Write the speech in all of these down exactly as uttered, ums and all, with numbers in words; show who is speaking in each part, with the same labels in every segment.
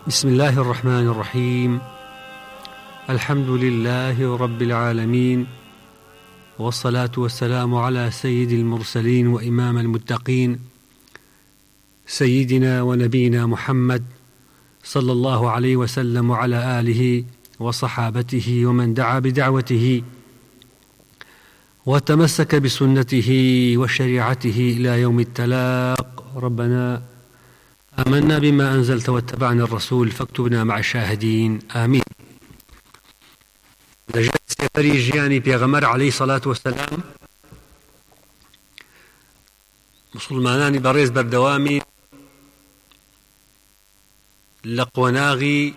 Speaker 1: بسم الله الرحمن الرحيم. الحمد لله رب العالمين، والصلاة والسلام على سيد المرسلين وإمام المتقين سيدنا ونبينا محمد صلى الله عليه وسلم وعلى آله وصحابته ومن دعا بدعوته وتمسك بسنته وشريعته إلى يوم التلاق. ربنا آمنا بما أنزلت واتبعنا الرسول فاكتبنا مع الشاهدين آمين. لجلس فريجياني بيغمر عليه الصلاة والسلام مسلماناني بريز بردوامي لقوناغي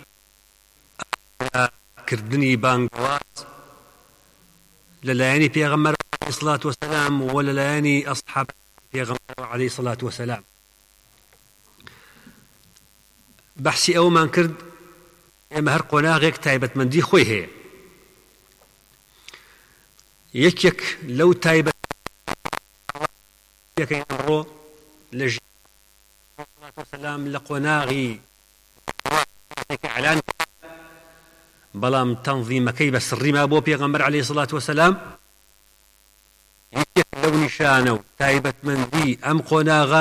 Speaker 1: كردني بانقوات للاياني بيغمر عليه الصلاة والسلام ولا لاياني أصحاب بيغمر عليه الصلاة والسلام. بحثي أو ما كرد ئێمە هەر قۆناغێک تایبەتمەندی خۆی هەیە. یەکێک لەو تایبەتەکەی ئەمڕۆ لە سەلام لە قۆناغی ئەعلان بەڵام تەنظیمەکەی بە سڕی ما بۆ پێغەمبەر عەلەیهی سەڵات وەسەلام. یەکێک لەو نیشانە و تایبەتمەندی ئەم قۆناغە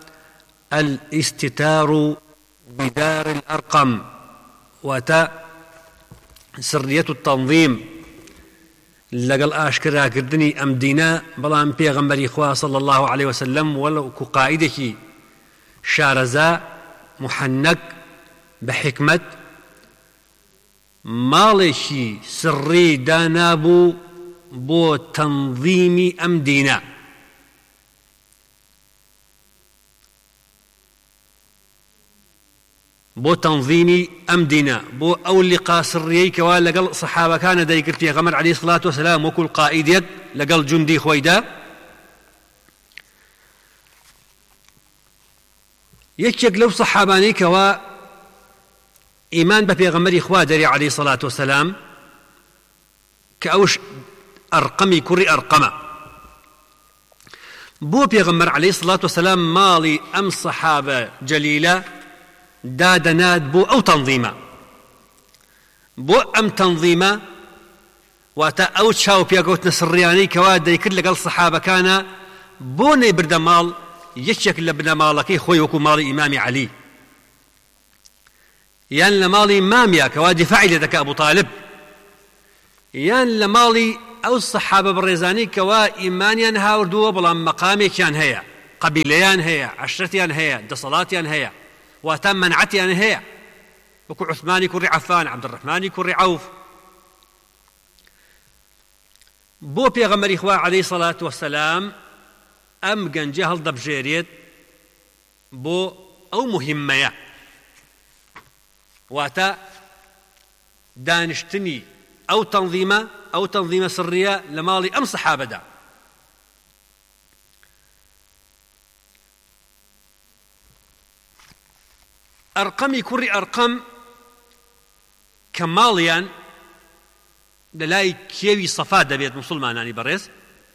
Speaker 1: الاستتار بدار الأرقم، واتا سرية التنظيم لقل آشكرا كردني أم دينا بلان بيغمبري إخوة صلى الله عليه وسلم ولو كقائدك شارزا محنك بحكمة مالشي سري دانابو بو تنظيم أم دينا. بو تنظيمي أم دينا بو أو لقاء سريي كوا لقل صحابة كان دايقر في غمر عليه الصلاة والسلام وكل قائد لقل جندي خويدا. يكيك لو صحاباني كوا إيمان بفي غمر إخوة داري عليه الصلاة والسلام كأوش أرقمي كري أرقمة بو بيغمر عليه الصلاة والسلام مالي أم صحابة جليلة دادناد بو أو تنظيمة بو أم تنظيمة واتا أو تشاو بيقوت نسرياني كواد يكل لقل صحابة كان بوني بردمال يشك لبنا مالكي خوي وكو مالي إمامي علي يان لمالي ماميا كواد فاعل ذاك أبو طالب يان لمالي أو الصحابة بالريزاني كوا إيمانيان هاوردوا بلا مقامي كان هيا قبيليان هيا عشرتيان هيا دصلاتيان هيا وتم منعتي أنا هي وكو عثماني كوري عفان عبد الرحمن كوري عوف بو بيغمر إخوة عليه الصلاة والسلام أم جنجهل ضبجيريت بو أو مهمة واتا دانشتني أو تنظيمة أو تنظيمة سرية لمالي أم صحابة دا. أرقمي كوري أرقم كماليان للاي كيوي صفات دبيت مسلماناني بريس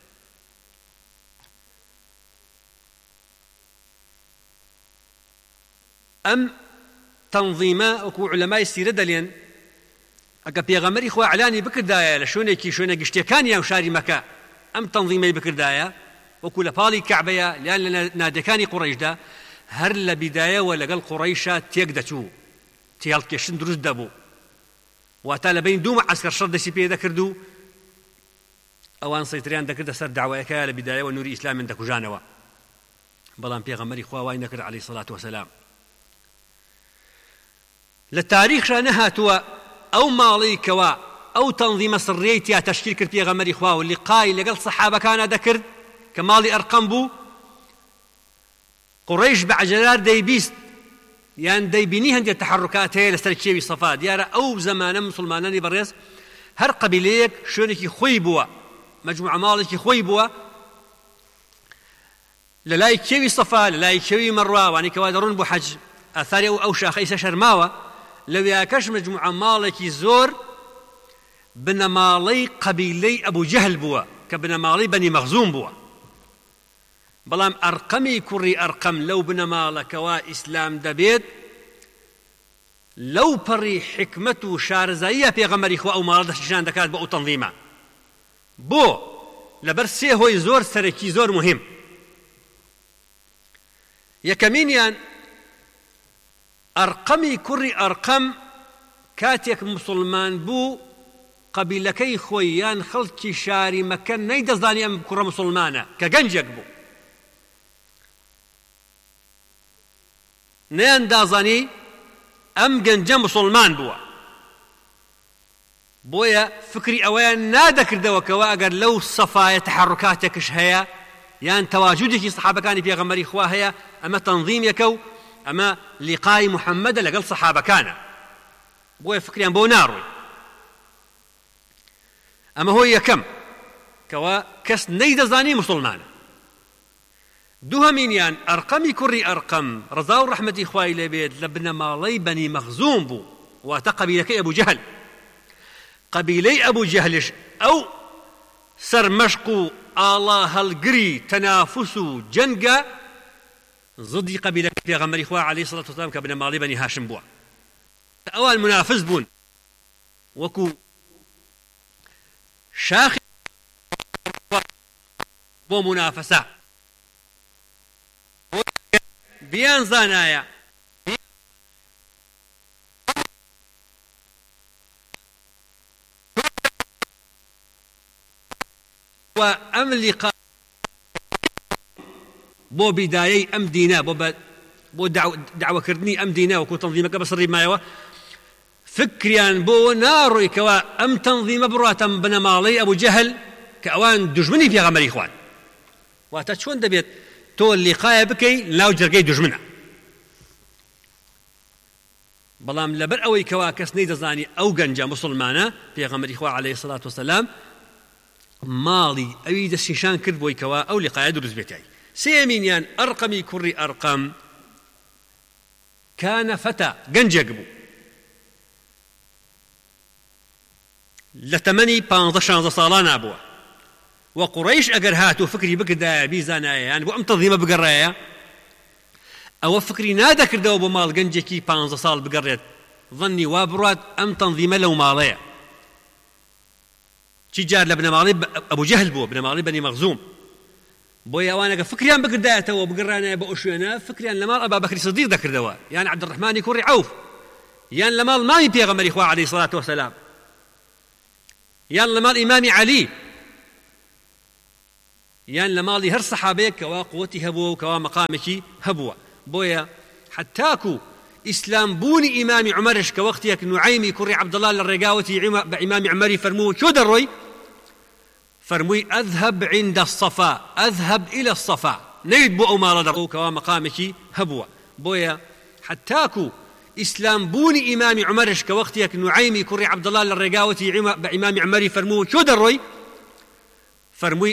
Speaker 1: أم تنظيمة وكو علماء السيرة دلين أكا بيغمري إخوة إعلاني بكر دايا لشونيكي شوني قشتيكانيا وشاري مكا أم تنظيمي بكر دايا وكو لبالي كعبيا لأن نادكاني قريش دا هر لبداية ولقل قريشة تيقدتو تيالكيشن دروز دابو واتا لبين دوم عسكر شرد سي ذكردو اوان سيطريان ذكرد سر دعوائك لبداية ونوري إسلام من دكو جانوا بلان بيغمري خواواي نكر عليه الصلاة والسلام. للتاريخ شانها توا أو مالي كوا أو تنظيم سريتيا تشكيل كرت بيغمري خواو اللي قاي لقل صحابة كان ذكر كمالي أرقم بو قريش بعجلار دي بيست يعني دي بيني هندي التحركات هي لستركيبي صفات يارا أو زمانا مسلماناني بريس هر قبيليك شونكي خوي بوا مجموعة مالكي خوي بوا للاي كيوي صفا للاي كيوي مروة واني كوادرون بو حج أثاري أو, أو شاخيس شرماوة لو ياكش مجموعة مالكي زور بن مالي قبيلي أبو جهل بوا كبن مالي بني مخزوم بوا بلام أرقمي كري أرقم لو بن مالك وإسلام دبيت لەو پەڕی حکمت و شارەزاییە پێغەمبەری خوا ئەو ماڵە دەشیشان دەکات بە ئەو تەنظیمە. بۆ لەبەر سێ هۆی زۆر سەرەکی زۆر مهم. یەکەمینیان ئەرقەمی کوڕی ئەرقەم کاتێک مسلمان بوو قەبیلەکەی خۆی یان خەڵکی شاری مەکە نەیدەزانی ئەم کوڕە مسلمانە کە گەنجێک بوو، نەیاندازانی ئەم گەنجە مسلمان بووە. بۆیە فکری ئەوەیان نادەکردەوەکەوە ئەگەر لەو سەفایە تەحەڕوکاتێکش هەیە یان تەواجودێکی سەحابەکانی پێغەمبەری خوا هەیە ئەمە تەنظیمێکە و ئەمە لیقای محەممەدە لەگەڵ سەحابەکانە. بۆیە فکریان بۆ ناڕووی. ئەمە هۆی یەکەم کەوە کەس نەیدەزانی مسلمانە. دووهەمینیان ئەرقەمی کوڕی ئەرقەم ڕەزا و ڕەحمەتی خوای لێبێت لە بنەماڵەی بەنی مەخزوم بوو، واتە قەبیلەکەی ئەبوو جەهل. قەبیلەی ئەبوو جەهلش ئەو سەرمەشق و ئاڵا هەڵگری تەنافوس و جەنگە زدی قەبیلەکەی پێغەمبەری خوا عەلەیهی سەڵات وەسەلام کە بنەماڵەی بەنی هاشم بووە. ئەوان منافس بوون، وەکو شاخی بۆ منافەسە بیان زانایە و ئەم لیقا بۆ بیدایەی ئەم دینە بۆ داوەکردنی ئەم دینە وەکو تەنظیمەکە بەسڕی مایەوە فکریان بۆ ناڕۆیکەوە ئەم تەنظیمە بڕاتە بنەماڵەی ئەبوو جەهل کە ئەوان دوژمنی پێغەمبەری خوان. واتە چۆن دەبێت تۆ لیقایە بکەی لاو جەرگەی دوژمنە؟ بەڵام لەبەر ئەوەی کەوا کەس نەیدەزانی ئەو گەنجە مسلمانە پێغەمبەری خوا عەلەیهی سەڵات وەسەلام ماڵی ئەوی دەستنیشان کرد بۆی کەوا ئەو لیقایە دروست بێتای. سێمینیان ئەرقەمی کوڕی ئەرقەم کانە فەتە گەنجێک بوو لە تەمەنی پانزە شانزە ساڵان نابووە و قوڕەیش ئەگەر هاتوو فکری بکردایە بیزانایە بۆ ئەم تەنظیمە بگەڕایە ئەوە فکری نادەکردەوە بۆ ماڵ گەنجێکی پانزە ساڵ بگەڕێت ظنی وا بڕات ئەم تەنظیمە لەو ماڵەیە. چی جار لە بنەماڵی ئەبوو جەهل بووە، بنەماڵی بەنی مەخزوم. بۆیە ئەوانەکە فکریان بکردایەتەوە بگەڕانایە بە ئەو شوێنە فکریان لە ماڵ ئەبا بەکری سیدیق دەکردەوە یان عەبدوڕەحمانی کوڕی عەوف یان لە ماڵ مامی پێغەمبەری خوا عەلەیهی سەڵات وەسەلام یان لە ماڵ ئیمامی عەلی یان لە ماڵی هەر سەحابەیەک کەوا قووەتی هەبووە و کەوا مەقامێکی هەبووە. بۆیە حتاکو ئیسلام بوونی ئیمامی عومەرش کە وەختێک نوعەیمی کوڕی عەبدوڵڵا لە ڕێگاوەتی بە ئیمامی عومەری فەرمووە چۆ دەڕۆی؟ فەرمووی ئەذهب عند الصفا ئەذهب إلى الصفا، نەویت بۆ ئەو ماڵە دەڕۆ کەوا مەقامێکی هەبووە. بۆیە حتاکو ئیسلام بوونی ئیمامی عومەرش کە وەختێک نوعەیمی کوڕی عەبدوڵڵا لە ڕێگاوەتی بە ئیمامی عومەری فەرمووە چۆ دەڕۆی؟ فەرمووی